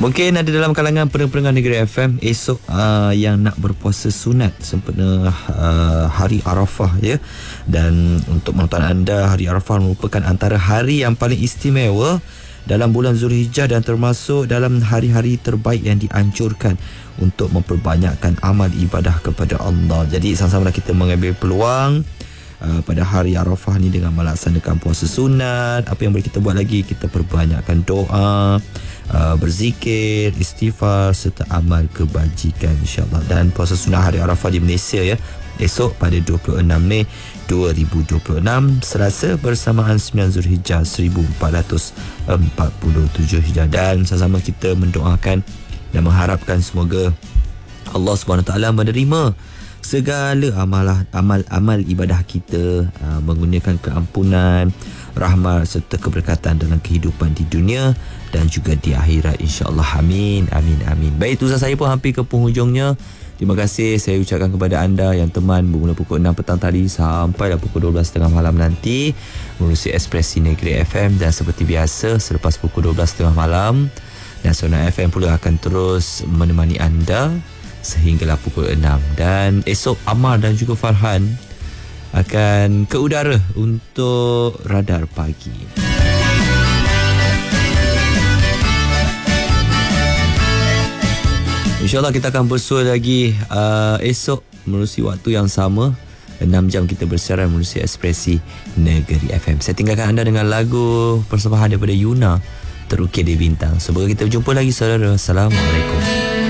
Mungkin ada dalam kalangan pendengar Negeri FM esok yang nak berpuasa sunat sempena hari Arafah ya. Dan untuk pengetahuan anda, hari Arafah merupakan antara hari yang paling istimewa dalam bulan Zulhijjah dan termasuk dalam hari-hari terbaik yang dianjurkan untuk memperbanyakkan amal ibadah kepada Allah. Jadi sama-sama kita mengambil peluang pada hari Arafah ni dengan melaksanakan puasa sunat. Apa yang boleh kita buat lagi? Kita perbanyakkan doa, berzikir, istighfar serta amal kebajikan insya-Allah. Dan puasa sunat hari Arafah di Malaysia ya, esok pada 26 Mei 2026 Selasa bersamaan 9 Zulhijjah 1447 Hijrah. Dan sama-sama kita mendoakan dan mengharapkan semoga Allah SWT menerima segala amal ibadah kita, menggunakan keampunan, rahmat serta keberkatan dalam kehidupan di dunia dan juga di akhirat insya-Allah. Amin amin amin. Baik, tugas saya pun hampir ke penghujungnya. Terima kasih saya ucapkan kepada anda yang teman bermula pukul 6 petang tadi sampailah pukul 12.30 malam nanti menerusi Ekspresi Negeri FM. Dan seperti biasa selepas pukul 12.30 malam Nasional FM pula akan terus menemani anda sehinggalah pukul 6. Dan esok Amar dan juga Farhan akan ke udara untuk Radar Pagi. InsyaAllah kita akan bersua lagi esok menerusi waktu yang sama. 6 jam kita bersiaran menerusi Ekspresi Negeri FM. Saya tinggalkan anda dengan lagu persembahan daripada Yuna, Terukir di Bintang. Semoga kita berjumpa lagi saudara. Assalamualaikum.